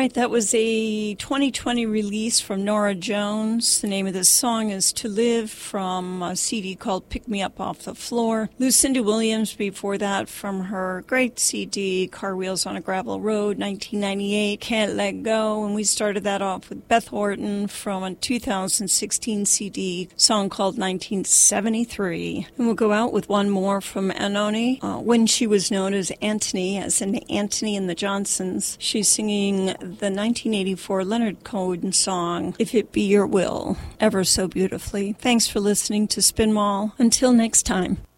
right, that was a 2020 release from Nora Jones. The name of this song is To Live from a CD called Pick Me Up Off the Floor. Lucinda Williams before that from her great CD, Car Wheels on a Gravel Road, 1998, Can't Let Go. And we started that off with Beth Orton from a 2016 CD, song called 1973. And we'll go out with one more from Anoni, when she was known as Antony, as in Antony and the Johnsons. She's singing the 1984 Leonard Cohen song, If It Be Your Will, ever so beautifully. Thanks for listening to Spin Mall. Until next time.